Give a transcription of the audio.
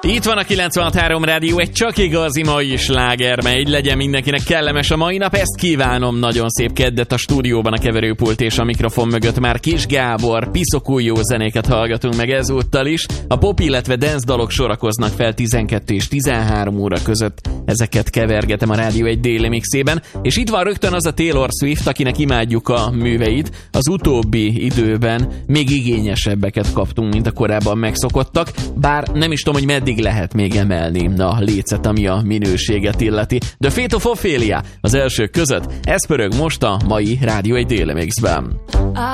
Itt van a 96.3 Rádió, egy csak igazi mai sláger, megy, legyen mindenkinek kellemes a mai nap, ezt kívánom, nagyon szép keddet a stúdióban, a keverőpult és a mikrofon mögött már Kis Gábor, piszokúj jó zenéket hallgatunk meg ezúttal is, a pop, illetve dance dalok sorakoznak fel 12 és 13 óra között, ezeket kevergetem a Rádió egy déli mixében, és itt van rögtön az a Taylor Swift, akinek imádjuk a műveit, az utóbbi időben még igényesebbeket kaptunk, mint a korábban megszokottak, bár nem is tudom, hogy meddig lehet még emelni a lécet, ami a minőséget illeti. The Fate of Ophelia az elsők között, ez pörög most a mai Rádió egy déli mixben.